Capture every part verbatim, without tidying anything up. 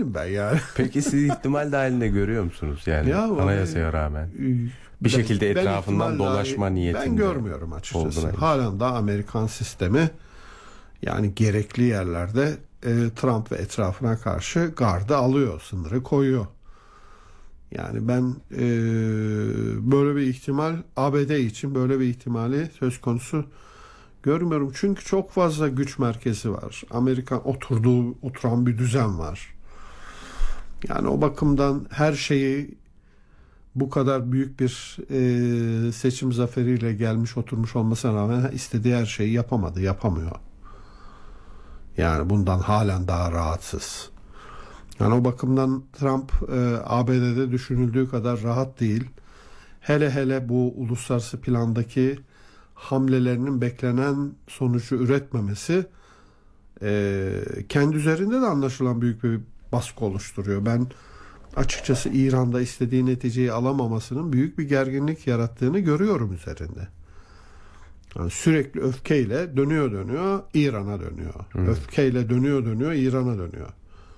değilim ben yani. Peki siz ihtimal dahilinde görüyor musunuz yani ya, anayasaya rağmen? Bir ben, şekilde etrafından dolaşma dahi, niyetinde. Ben görmüyorum açıkçası. Halen daha Amerikan sistemi yani gerekli yerlerde e, Trump ve etrafına karşı gardı alıyor, sınırı koyuyor. Yani ben e, böyle bir ihtimal A B D için böyle bir ihtimali söz konusu görmüyorum. Çünkü çok fazla güç merkezi var. Amerikan oturduğu, oturan bir düzen var. Yani o bakımdan her şeyi bu kadar büyük bir e, seçim zaferiyle gelmiş oturmuş olmasına rağmen istediği her şeyi yapamadı, yapamıyor. Yani bundan halen daha rahatsız. Yani o bakımdan Trump e, A B D'de düşünüldüğü kadar rahat değil. Hele hele bu uluslararası plandaki hamlelerinin beklenen sonucu üretmemesi e, kendi üzerinde de anlaşılan büyük bir baskı oluşturuyor. Ben açıkçası İran'da istediği neticeyi alamamasının büyük bir gerginlik yarattığını görüyorum üzerinde. Yani sürekli öfkeyle dönüyor dönüyor İran'a dönüyor. Hmm. Öfkeyle dönüyor dönüyor İran'a dönüyor.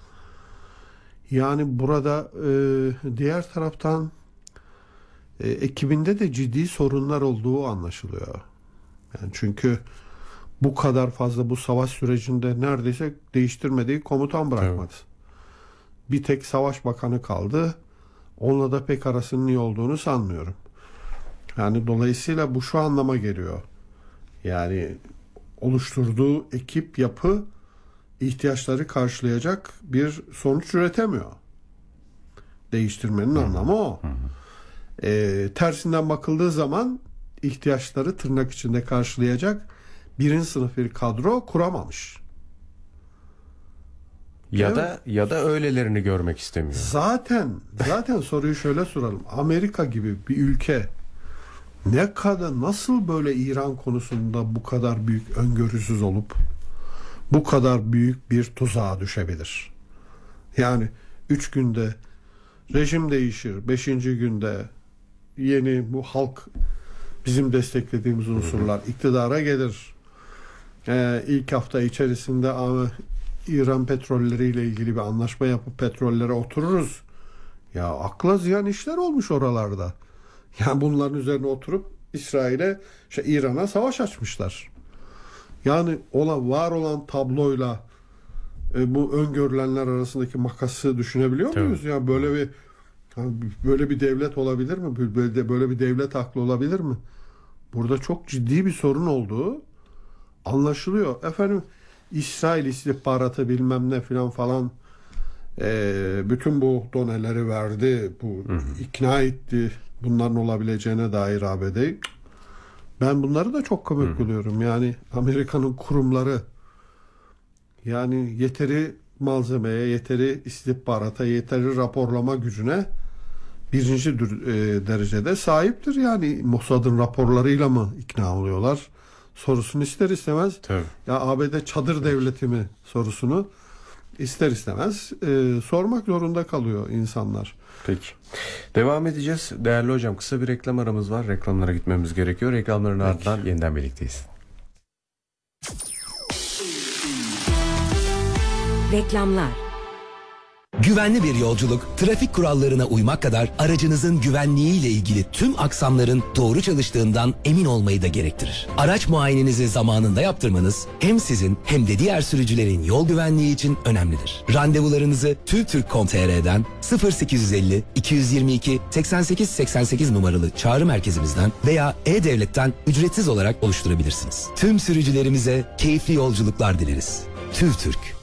Yani burada e, diğer taraftan e, ekibinde de ciddi sorunlar olduğu anlaşılıyor. Yani çünkü bu kadar fazla bu savaş sürecinde neredeyse değiştirmediği komutan bırakmadı. Evet. Bir tek savaş bakanı kaldı. Onunla da pek arasının iyi olduğunu sanmıyorum. Yani dolayısıyla bu şu anlama geliyor. Yani oluşturduğu ekip yapı ihtiyaçları karşılayacak bir sonuç üretemiyor. Değiştirmenin hı. anlamı o. Hı hı. E, tersinden bakıldığı zaman ihtiyaçları tırnak içinde karşılayacak birinci sınıf bir kadro kuramamış. Ya evet. da ya da öylelerini görmek istemiyor. Zaten zaten soruyu şöyle soralım. Amerika gibi bir ülke ne kadar nasıl böyle İran konusunda bu kadar büyük öngörüsüz olup bu kadar büyük bir tuzağa düşebilir? Yani üç günde rejim değişir, beşinci günde yeni bu halk bizim desteklediğimiz unsurlar iktidara gelir. Ee, ilk hafta içerisinde ama İran petrolleriyle ilgili bir anlaşma yapıp petrollere otururuz. Ya akla ziyan işler olmuş oralarda. Yani bunların üzerine oturup İsrail'e, işte İran'a savaş açmışlar. Yani olan var olan tabloyla e, bu öngörülenler arasındaki makası düşünebiliyor Tabii. muyuz? Ya böyle bir böyle bir devlet olabilir mi? Böyle, böyle bir devlet aklı olabilir mi? Burada çok ciddi bir sorun olduğu anlaşılıyor. Efendim İsrail istihbaratı bilmem ne filan falan e, bütün bu doneleri verdi. Bu hı hı. ikna etti. Bunların olabileceğine dair A B D'yi. Ben bunları da çok komik buluyorum. Yani Amerika'nın kurumları yani yeteri malzemeye, yeteri istihbarata, yeteri raporlama gücüne birinci e, derecede sahiptir. Yani Mossad'ın raporlarıyla mı ikna oluyorlar? Sorusunu ister istemez. Tabii. Ya A B D çadır devleti mi sorusunu ister istemez e, sormak zorunda kalıyor insanlar. Peki. Devam edeceğiz. Değerli hocam, kısa bir reklam aramız var. Reklamlara gitmemiz gerekiyor. Reklamların Peki. ardından yeniden birlikteyiz. Reklamlar. Güvenli bir yolculuk, trafik kurallarına uymak kadar aracınızın güvenliğiyle ilgili tüm aksamların doğru çalıştığından emin olmayı da gerektirir. Araç muayenenizi zamanında yaptırmanız hem sizin hem de diğer sürücülerin yol güvenliği için önemlidir. Randevularınızı tüvtürk nokta com nokta t r'den sıfır sekiz yüz elli iki yüz yirmi iki seksen sekiz seksen sekiz numaralı çağrı merkezimizden veya E-Devlet'ten ücretsiz olarak oluşturabilirsiniz. Tüm sürücülerimize keyifli yolculuklar dileriz. TÜVTÜRK.